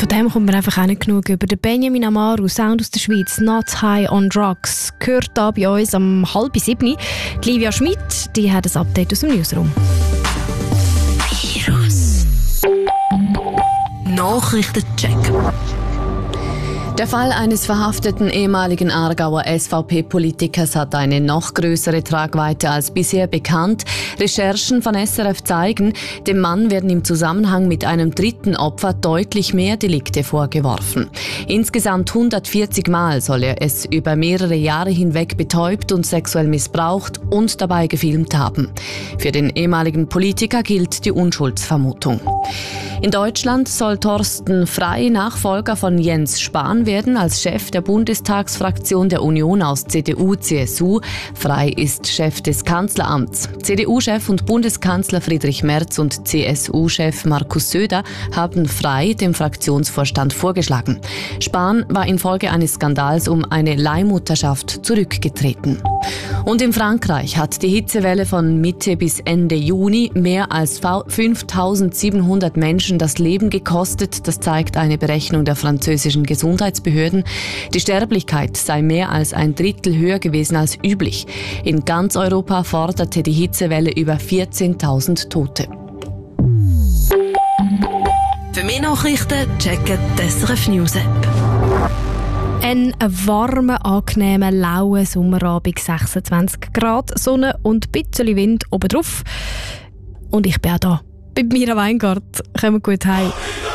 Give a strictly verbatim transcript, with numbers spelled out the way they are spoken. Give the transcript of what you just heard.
Von dem kommt man einfach auch nicht genug über. Den Benjamin Amaru, Sound aus der Schweiz, «Not High on Drugs», gehört da bei uns am halb sieben. Die Livia Schmidt, die hat ein Update aus dem Newsroom. Virus. Nachrichtencheck. Der Fall eines verhafteten ehemaligen Aargauer S V P-Politikers hat eine noch größere Tragweite als bisher bekannt. Recherchen von S R F zeigen, dem Mann werden im Zusammenhang mit einem dritten Opfer deutlich mehr Delikte vorgeworfen. Insgesamt hundertvierzig Mal soll er es über mehrere Jahre hinweg betäubt und sexuell missbraucht und dabei gefilmt haben. Für den ehemaligen Politiker gilt die Unschuldsvermutung. In Deutschland soll Thorsten Frey Nachfolger von Jens Spahn werden als Chef der Bundestagsfraktion der Union aus C D U C S U. Frey ist Chef des Kanzleramts. C D U-Chef und Bundeskanzler Friedrich Merz und C S U-Chef Markus Söder haben Frey dem Fraktionsvorstand vorgeschlagen. Spahn war infolge eines Skandals um eine Leihmutterschaft zurückgetreten. Und in Frankreich hat die Hitzewelle von Mitte bis Ende Juni mehr als fünftausendsiebenhundert Menschen das Leben gekostet. Das zeigt eine Berechnung der französischen Gesundheitsbehörden. Die Sterblichkeit sei mehr als ein Drittel höher gewesen als üblich. In ganz Europa forderte die Hitzewelle über vierzehntausend Tote. Für mehr Nachrichten checken die S R F News App. Ein warmer, angenehmer, lauer Sommerabend, sechsundzwanzig Grad, Sonne und ein bisschen Wind obendrauf. Und ich bin auch da, bei Mira Weingart. Kommen gut heim.